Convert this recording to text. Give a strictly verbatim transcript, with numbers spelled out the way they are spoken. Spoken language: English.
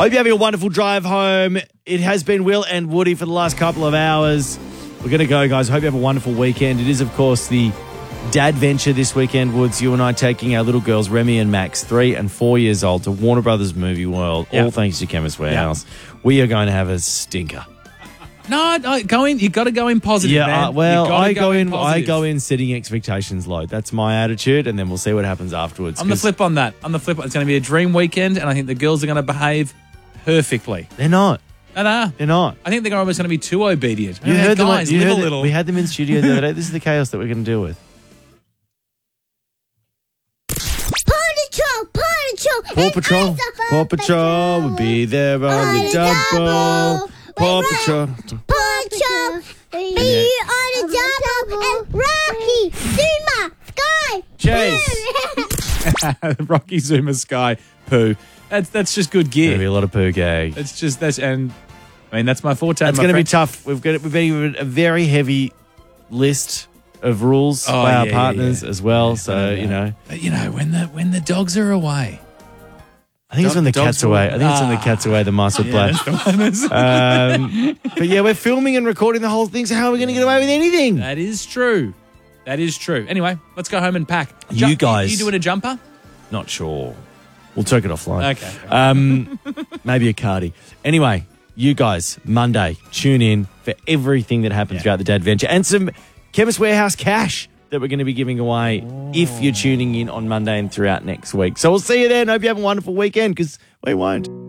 Hope you're having a wonderful drive home. It has been Will and Woody for the last couple of hours. We're going to go, guys. Hope you have a wonderful weekend. It is, of course, the Dad Venture this weekend, Woods. You and I taking our little girls, Remy and Max, three and four years old, to Warner Brothers Movie World, Yep. all thanks to Chemist Warehouse. Yep. We are going to have a stinker. No, no go in. You got to go in positive, Yeah, man. uh, well, I go go in. in. I positive. go in setting expectations low. That's my attitude, and then we'll see what happens afterwards. I'm the 'cause flip on that. I'm the flip. It's going to be a dream weekend, and I think the girls are going to behave perfectly. They're not. No, no. They're not. I think they're almost going to be too obedient. You Oh, heard them. guys, You live heard a it. little. We had them in studio the other day. This is the chaos that we're going to deal with. Paw Patrol, Paw Patrol, Paw Patrol, Paw Patrol will be there on the double. Paw Patrol. Paw Patrol, be on the double, and Rocky, Zuma, Sky, Chase. Rocky Zuma Sky Poo. That's that's just good Going to be gear. a lot of poo gag. It's just that's and I mean that's my forte. It's my going to be friend. tough. We've got we've been a very heavy list of rules Oh, by yeah, our yeah, partners yeah. as well. Yeah, so no you doubt. know, But you know when the when the dogs are away. I think it's Dog- when the dogs cat's will- away. I think it's when the Ah. cat's away. The mice will play. Um, but yeah, we're filming and recording the whole thing. So how are we going to get away with anything? That is true. That is true. Anyway, let's go home and pack. You guys- you, you doing a jumper? Not sure. We'll take it offline. Okay. Um, maybe a cardi. Anyway, you guys, Monday, tune in for everything that happens Yeah. throughout the Dad Venture and some Chemist Warehouse cash that we're going to be giving away if you're tuning in on Monday and throughout next week. So we'll see you then. Hope you have a wonderful weekend because we won't.